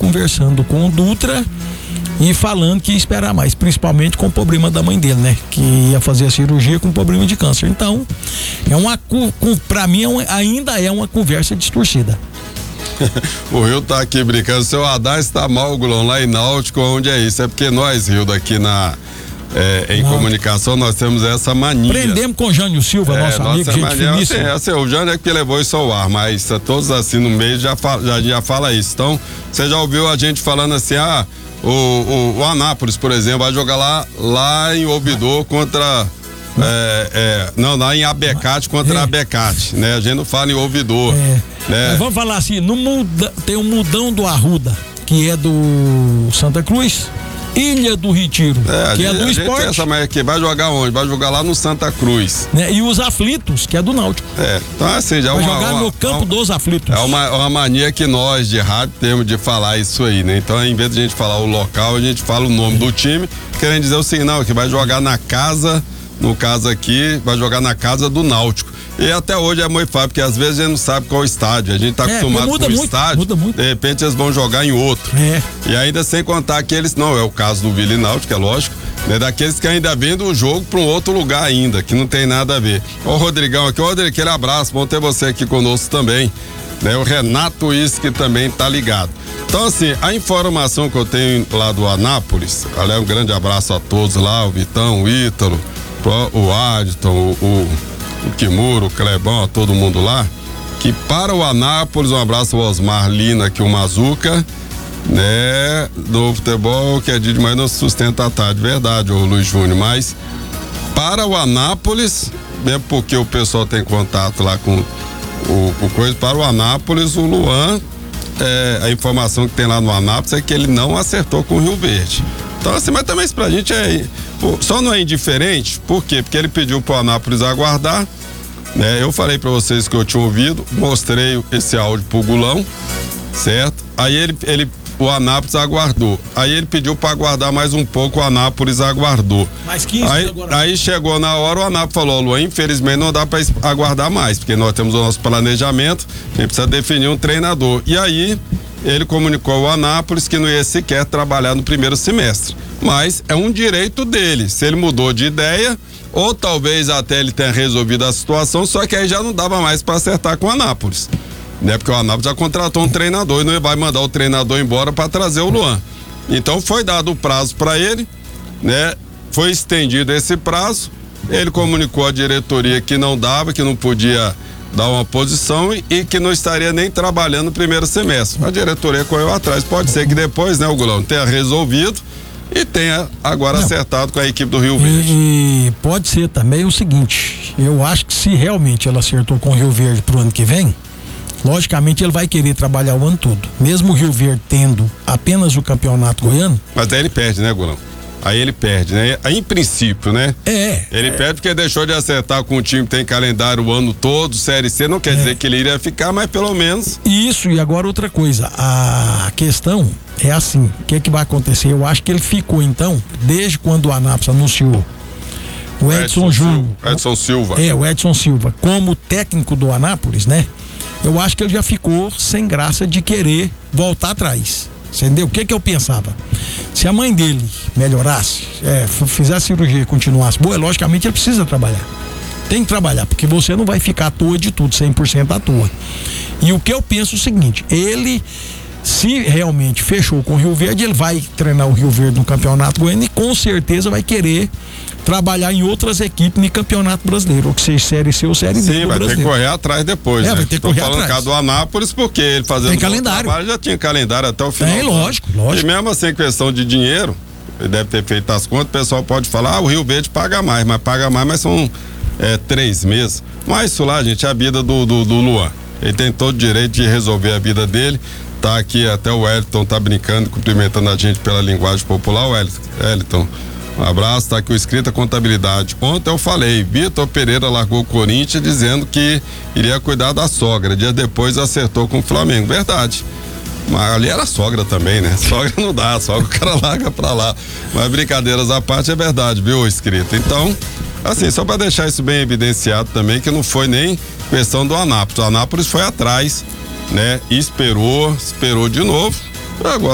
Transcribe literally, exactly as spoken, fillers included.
conversando com o Dutra e falando que ia esperar mais, principalmente com o problema da mãe dele, né? Que ia fazer a cirurgia com problema de câncer. Então, é uma, pra mim, é uma, ainda é uma conversa distorcida. O Rio tá aqui brincando, seu Haddad está mal, Gulão, lá em Náutico, onde é isso? É porque nós, Rio, daqui na, é, em Não. comunicação, nós temos essa mania. Prendemos com o Jânio Silva, é, nosso amigo, gente mania, finíssima. Assim, assim, o Jânio é que levou isso ao ar, mas todos assim no meio já fala, já, já fala isso. Então, você já ouviu a gente falando assim, ah, o, o, o Anápolis, por exemplo, vai jogar lá, lá em Ouvidor contra... É, é, não, lá em Abecate contra é. Abecate, né? A gente não fala em Ouvidor. É. Né? Mas vamos falar assim, no muda, tem o Mudão do Arruda, que é do Santa Cruz, Ilha do Retiro, é, que a, é do Esporte. Essa, mas aqui, vai jogar onde? Vai jogar lá no Santa Cruz. Né? E os Aflitos, que é do Náutico. É, então assim, já vai uma, jogar uma, no campo uma, dos Aflitos. É uma, uma mania que nós de rádio temos de falar isso aí, né? Então, em vez de a gente falar o local, a gente fala o nome é. do time, querendo dizer o seguinte, não, que vai jogar na casa. No caso aqui, vai jogar na casa do Náutico. E até hoje é muito fácil, porque às vezes a gente não sabe qual estádio. A gente tá é, acostumado com o muito, estádio. Muda muito. De repente eles vão jogar em outro. É. E ainda sem contar que eles, não é o caso do Vila e Náutico, é lógico, né? Daqueles que ainda vendem o jogo para um outro lugar ainda, que não tem nada a ver. Ó o Rodrigão aqui, ô Rodrigo, aquele abraço, bom ter você aqui conosco também. Né? O Renato Is, que também tá ligado. Então, assim, a informação que eu tenho lá do Anápolis, aliás, um grande abraço a todos lá, o Vitão, o Ítalo, o Adton, o, o, o Kimuro, o Clebão, a todo mundo lá, que para o Anápolis, um abraço ao Osmar Lina, aqui o Mazuca, né, do futebol, que é dia de manhã não sustenta a tarde, verdade, o Luiz Júnior, mas para o Anápolis, mesmo porque o pessoal tem contato lá com o, o coisa, para o Anápolis, o Luan, é, a informação que tem lá no Anápolis é que ele não acertou com o Rio Verde. Então, assim, mas também isso pra gente é. Só não é indiferente, por quê? Porque ele pediu pro Anápolis aguardar, né? Eu falei pra vocês que eu tinha ouvido, mostrei esse áudio pro Gulão, certo? Aí ele, ele o Anápolis aguardou. Aí ele pediu pra aguardar mais um pouco, o Anápolis aguardou. Mais quinze aí, agora. Aí chegou na hora, o Anápolis falou, Luan, infelizmente não dá pra aguardar mais, porque nós temos o nosso planejamento, a gente precisa definir um treinador. E aí ele comunicou ao Anápolis que não ia sequer trabalhar no primeiro semestre. Mas é um direito dele. Se ele mudou de ideia, ou talvez até ele tenha resolvido a situação, só que aí já não dava mais para acertar com o Anápolis. Né? Porque o Anápolis já contratou um treinador e não vai mandar o treinador embora para trazer o Luan. Então foi dado o prazo para ele, né? Foi estendido esse prazo. Ele comunicou à diretoria que não dava, que não podia dar uma posição e, e que não estaria nem trabalhando no primeiro semestre. A diretoria correu atrás. Pode ser que depois, né, o Gulão, tenha resolvido e tenha agora não. acertado com a equipe do Rio Verde. E pode ser também o seguinte, eu acho que se realmente ela acertou com o Rio Verde pro ano que vem, logicamente ele vai querer trabalhar o ano todo. Mesmo o Rio Verde tendo apenas o campeonato goiano. Mas daí ele perde, né, Gulão? Aí ele perde, né? Aí, em princípio, né? É. Ele é. perde porque deixou de acertar com o time que tem calendário o ano todo, Série C, não quer é. dizer que ele iria ficar, mas pelo menos... Isso, e agora outra coisa, a questão é assim, o que é que vai acontecer? Eu acho que ele ficou, então, desde quando o Anápolis anunciou o Edson, Edson Júnior... Edson Silva. É, o Edson Silva, como técnico do Anápolis, né? Eu acho que ele já ficou sem graça de querer voltar atrás. Entendeu? O que que eu pensava? Se a mãe dele melhorasse, é, fizesse cirurgia e continuasse boa, logicamente ele precisa trabalhar. Tem que trabalhar, porque você não vai ficar à toa de tudo, cem por cento à toa. E o que eu penso é o seguinte, ele, se realmente fechou com o Rio Verde, ele vai treinar o Rio Verde no Campeonato Goiano e com certeza vai querer trabalhar em outras equipes no Campeonato Brasileiro, ou que seja Série C ou Série D. Sim, vai ter que correr atrás depois, é, né? vai ter que correr atrás. Estou falando do Anápolis porque ele fazendo tem calendário. Trabalho, já tinha calendário até o final. É, lógico, lógico. E mesmo assim, questão de dinheiro, ele deve ter feito as contas, o pessoal pode falar, ah, o Rio Verde paga mais, mas paga mais, mas são é, três meses. Mas isso lá, gente, é a vida do, do, do Luan. Ele tem todo o direito de resolver a vida dele. Tá aqui, até o Wellington tá brincando, cumprimentando a gente pela linguagem popular. O Wellington, um abraço, tá aqui o Escrita Contabilidade. Ontem eu falei, Vitor Pereira largou o Corinthians dizendo que iria cuidar da sogra. Dias depois acertou com o Flamengo. Verdade. Mas ali era sogra também, né? Sogra não dá, sogra o cara larga pra lá. Mas brincadeiras à parte, é verdade, viu, Escrita? Então, assim, só pra deixar isso bem evidenciado também, que não foi nem questão do Anápolis. O Anápolis foi atrás, né? E esperou, esperou de novo. Agora